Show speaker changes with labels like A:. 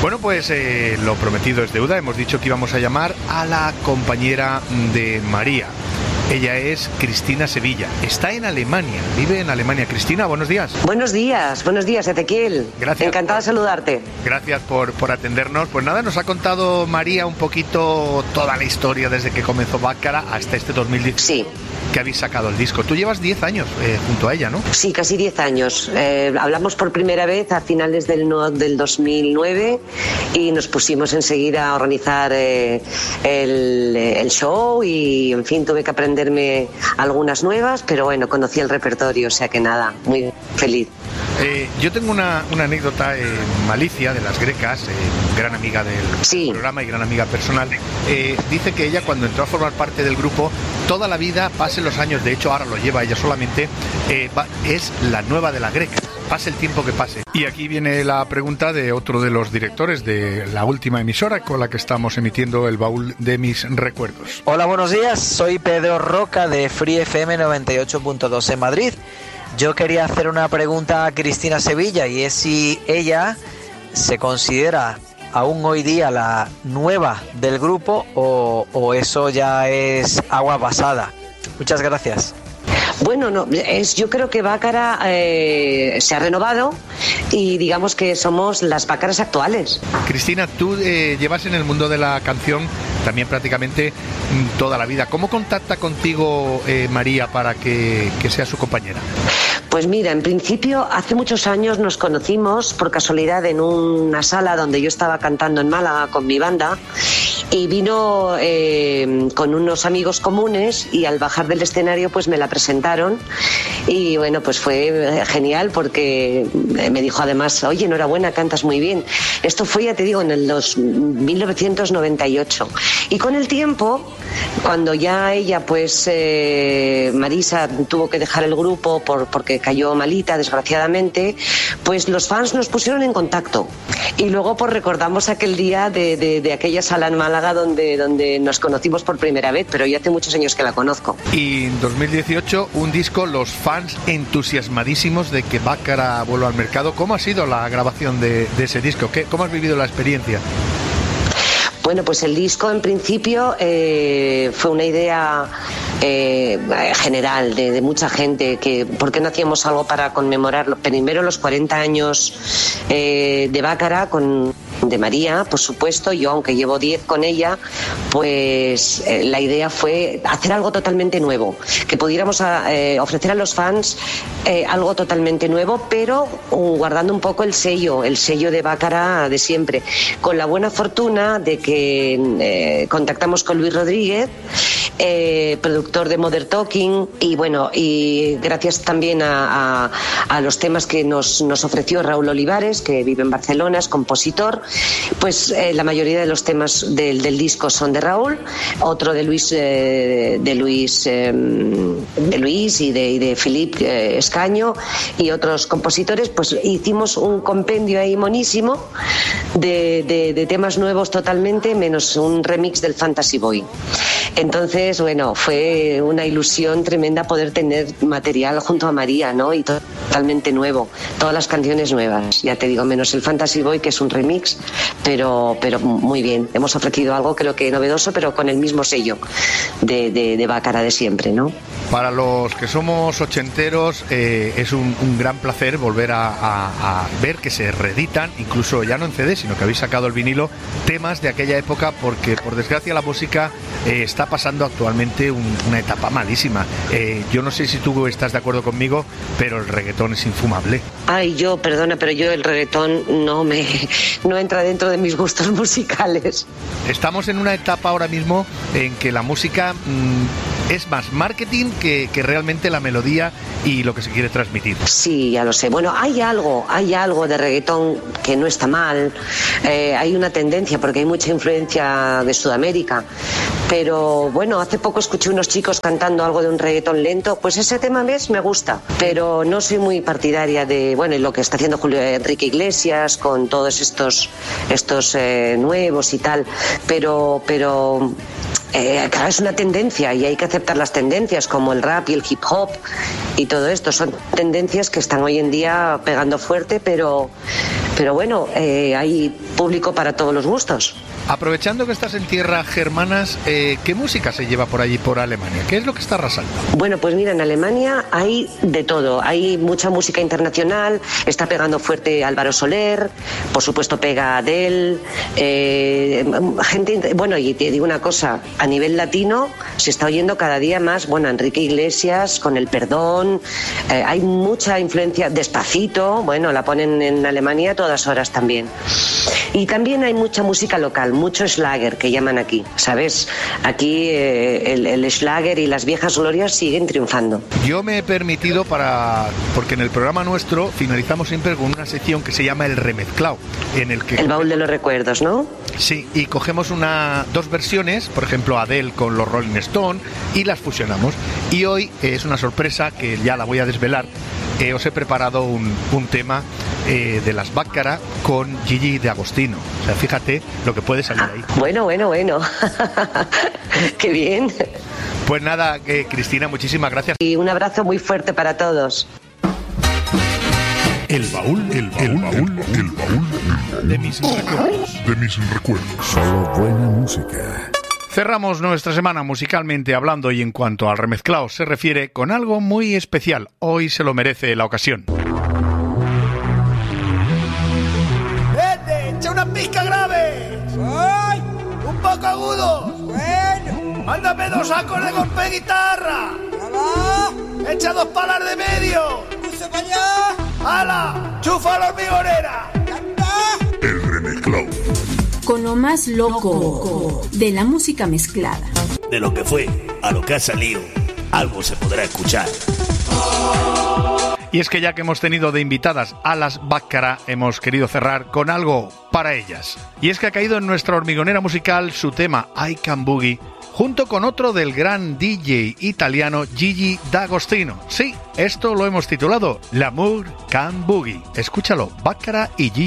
A: Bueno, pues lo prometido es deuda. Hemos dicho que íbamos a llamar a la compañera de María. Ella es Cristina Sevilla. Está en Alemania, vive en Alemania. Cristina, buenos días.
B: Buenos días, Ezequiel.
A: Gracias.
B: Encantada de saludarte.
A: Gracias por atendernos. Pues nada, nos ha contado María un poquito toda la historia desde que comenzó Bácara hasta este 2010.
B: Sí.
A: Que habéis sacado el disco. Tú llevas 10 años junto a ella, ¿no?
B: Sí, casi 10 años. Hablamos por primera vez a finales del 2009 y nos pusimos enseguida a organizar el show y, en fin, tuve que aprenderme algunas nuevas, pero bueno, conocí el repertorio, o sea que nada, muy feliz.
A: Yo tengo una anécdota, Malicia, de Las Grecas, gran amiga del programa y gran amiga personal, dice que ella, cuando entró a formar parte del grupo, toda la vida, pase los años, de hecho ahora lo lleva ella solamente, es la nueva de Las Grecas, pase el tiempo que pase. Y aquí viene la pregunta de otro de los directores de la última emisora con la que estamos emitiendo el baúl de mis recuerdos.
C: Hola, buenos días, soy Pedro Roca de Free FM 98.2 en Madrid. Yo quería hacer una pregunta a Cristina Sevilla, y es si ella se considera aún hoy día la nueva del grupo o eso ya es agua pasada. Muchas gracias.
B: Bueno, yo creo que Bácara se ha renovado y digamos que somos las Bácaras actuales.
A: Cristina, tú llevas en el mundo de la canción también prácticamente toda la vida. ¿Cómo contacta contigo María para que sea su compañera?
B: Pues mira, en principio hace muchos años nos conocimos por casualidad en una sala donde yo estaba cantando en Málaga con mi banda y vino con unos amigos comunes y al bajar del escenario pues me la presentaron y bueno, pues fue genial porque me dijo además, oye, enhorabuena, cantas muy bien. Esto fue, ya te digo, en el 1998 y con el tiempo, cuando ya ella pues Marisa tuvo que dejar el grupo porque cayó malita desgraciadamente, pues los fans nos pusieron en contacto y luego pues recordamos aquel día de aquella sala en Málaga donde nos conocimos por primera vez, pero ya hace muchos años que la conozco.
A: Y en 2018 un disco, los fans entusiasmadísimos de que Bácara vuelva al mercado. ¿Cómo ha sido la grabación de ese disco? ¿Cómo has vivido la experiencia?
B: Bueno, pues el disco en principio fue una idea general de mucha gente, que por qué no hacíamos algo para conmemorar primero los 40 años de Bácara, de María, por supuesto. Yo, aunque llevo 10 con ella, pues la idea fue hacer algo totalmente nuevo, que pudiéramos ofrecer a los fans algo totalmente nuevo, pero guardando un poco el sello de Bácara de siempre, con la buena fortuna de que contactamos con Luis Rodríguez, productor de Modern Talking, y bueno, y gracias también a los temas que nos ofreció Raúl Olivares, que vive en Barcelona, es compositor, pues la mayoría de los temas del disco son de Raúl, otro de Luis y de Philip Escaño y otros compositores. Pues hicimos un compendio ahí monísimo de temas nuevos totalmente, menos un remix del Fantasy Boy. Entonces, bueno, fue una ilusión tremenda poder tener material junto a María, ¿no? Y totalmente nuevo, todas las canciones nuevas, ya te digo, menos el Fantasy Boy, que es un remix, pero muy bien. Hemos ofrecido algo, creo que novedoso, pero con el mismo sello de Bácara de siempre, ¿no?
A: Para los que somos ochenteros, es un gran placer volver a ver que se reeditan, incluso ya no en CD, sino que habéis sacado el vinilo, temas de aquella época, porque por desgracia la música está pasando actualmente una etapa malísima. Yo no sé si tú estás de acuerdo conmigo, pero el reggaetón es infumable.
B: Ay, perdona, pero yo el reggaetón no entra dentro de mis gustos musicales.
A: Estamos en una etapa ahora mismo en que la música es más marketing que realmente la melodía y lo que se quiere transmitir.
B: Sí, ya lo sé. Bueno, hay algo de reggaetón que no está mal. Hay una tendencia, porque hay mucha influencia de Sudamérica. Pero bueno, hace poco escuché unos chicos cantando algo de un reggaetón lento. Pues ese tema me gusta, pero no soy muy partidaria de, bueno, lo que está haciendo Enrique Iglesias con todos estos nuevos y tal. Pero claro, es una tendencia y hay que aceptar las tendencias, como el rap y el hip hop y todo esto. Son tendencias que están hoy en día pegando fuerte, pero Pero bueno, hay público para todos los gustos.
A: Aprovechando que estás en tierras germanas, ¿qué música se lleva por allí, por Alemania? ¿Qué es lo que está arrasando?
B: Bueno, pues mira, en Alemania hay de todo. Hay mucha música internacional, está pegando fuerte Álvaro Soler, por supuesto pega Adele, gente... Bueno, y te digo una cosa, a nivel latino se está oyendo cada día más, bueno, Enrique Iglesias con El Perdón, hay mucha influencia, Despacito, bueno, la ponen en Alemania a todas horas también. Y también hay mucha música local, mucho Schlager que llaman aquí, ¿sabes? Aquí el Schlager y las viejas glorias siguen triunfando.
A: Yo me he permitido porque en el programa nuestro finalizamos siempre con una sección que se llama El Remezclao, en el que...
B: El baúl de los recuerdos, ¿no?
A: Sí, y cogemos dos versiones, por ejemplo Adele con los Rolling Stone, y las fusionamos. Y hoy es una sorpresa que ya la voy a desvelar. Os he preparado un tema de las Baccara con Gigi D'Agostino. O sea, fíjate lo que puede salir ahí.
B: Bueno. Qué bien.
A: Pues nada, Cristina, muchísimas gracias.
B: Y un abrazo muy fuerte para todos.
D: El baúl de mis recuerdos.
E: Solo buena música.
A: Cerramos nuestra semana musicalmente hablando y en cuanto al remezclado se refiere con algo muy especial. Hoy se lo merece la ocasión.
F: ¡Echa unas pizcas graves! ¡Ay! ¡Un poco agudos! ¡Bueno! ¡Mándame 2 acordes con guitarra! ¡Ya va! ¡Echa 2 palas de medio! ¡Puse para allá! ¡Hala! ¡Chufa la hormigonera! ¡Ya está!
D: El remezclado.
G: Con lo más loco de la música mezclada.
H: De lo que fue a lo que ha salido, algo se podrá escuchar.
A: Y es que ya que hemos tenido de invitadas a las Baccara, hemos querido cerrar con algo para ellas. Y es que ha caído en nuestra hormigonera musical su tema I Can Boogie, junto con otro del gran DJ italiano Gigi D'Agostino. Sí, esto lo hemos titulado L'Amour Can Boogie. Escúchalo, Baccara y Gigi.